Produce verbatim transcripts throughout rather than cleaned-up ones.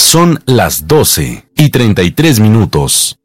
Son las doce y treinta y tres minutos.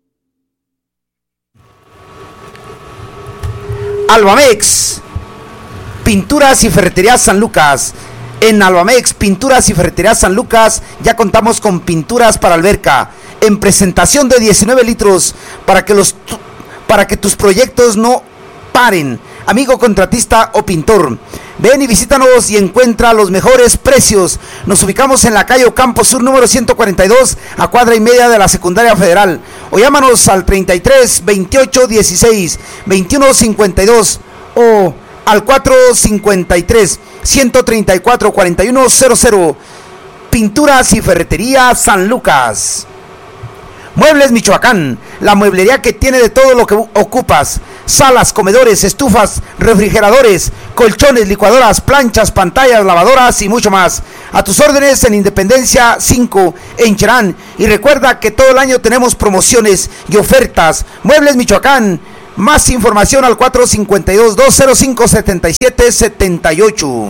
Albamex, Pinturas y Ferretería San Lucas. En Albamex, Pinturas y Ferretería San Lucas, ya contamos con pinturas para alberca, en presentación de diecinueve litros, para que, los, para que tus proyectos no paren. Amigo contratista o pintor, ven y visítanos y encuentra los mejores precios. Nos ubicamos en la calle Ocampo Sur número ciento cuarenta y dos, a cuadra y media de la Secundaria Federal. O llámanos al treinta y tres, veintiocho, dieciséis, veintiuno, cincuenta y dos o al cuatro cincuenta y tres, ciento treinta y cuatro, cuarenta y uno cero cero. Pinturas y Ferretería San Lucas. Muebles Michoacán, la mueblería que tiene de todo lo que ocupas: salas, comedores, estufas, refrigeradores, colchones, licuadoras, planchas, pantallas, lavadoras y mucho más. A tus órdenes en Independencia cinco, en Cherán. Y recuerda que todo el año tenemos promociones y ofertas. Muebles Michoacán, más información al cuatro cincuenta y dos, dos cero cinco, setenta y siete setenta y ocho.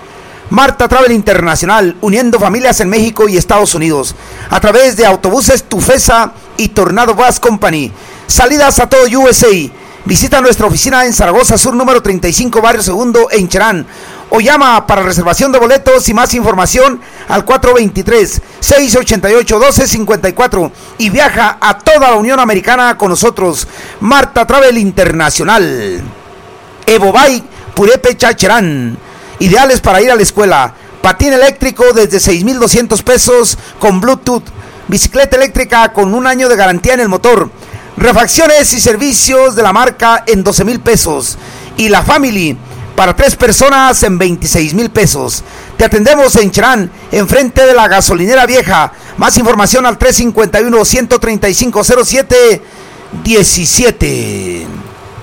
Marta Travel Internacional, uniendo familias en México y Estados Unidos, a través de autobuses Tufesa y Tornado Bus Company. Salidas a todo U S A. Visita nuestra oficina en Zaragoza Sur número treinta y cinco, Barrio Segundo, en Cherán. O llama para reservación de boletos y más información al cuatro veintitrés, seiscientos ochenta y ocho, doce cincuenta y cuatro. Y viaja a toda la Unión Americana con nosotros. Marta Travel Internacional. Evo Bike, Purépecha, Cherán. Ideales para ir a la escuela. Patín eléctrico desde seis mil doscientos pesos con Bluetooth. Bicicleta eléctrica con un año de garantía en el motor. Refacciones y servicios de la marca en doce mil pesos. Y la Family para tres personas en veintiséis mil pesos. Te atendemos en Cherán, enfrente de la gasolinera vieja. Más información al tres cincuenta y uno, ciento treinta y cinco, cero siete diecisiete.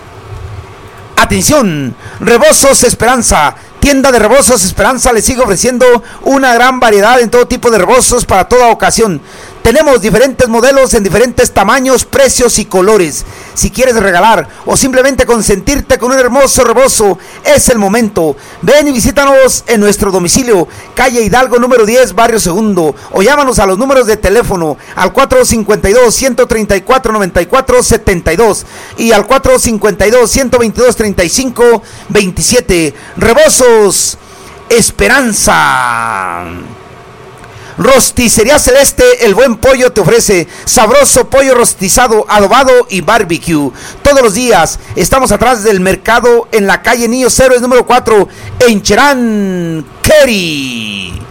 Atención, Rebozos Esperanza. Tienda de Rebozos Esperanza le sigue ofreciendo una gran variedad en todo tipo de rebozos para toda ocasión. Tenemos diferentes modelos en diferentes tamaños, precios y colores. Si quieres regalar o simplemente consentirte con un hermoso rebozo, es el momento. Ven y visítanos en nuestro domicilio, calle Hidalgo número diez, Barrio Segundo, o llámanos a los números de teléfono al cuatro cincuenta y dos, ciento treinta y cuatro, noventa y cuatro setenta y dos y al cuatro cincuenta y dos, ciento veintidós, treinta y cinco veintisiete. Rebozos Esperanza. Rosticería Celeste, el buen pollo te ofrece sabroso pollo rostizado, adobado y barbecue. Todos los días estamos atrás del mercado en la calle Niños Héroes número cuatro en Cherán, Kerry.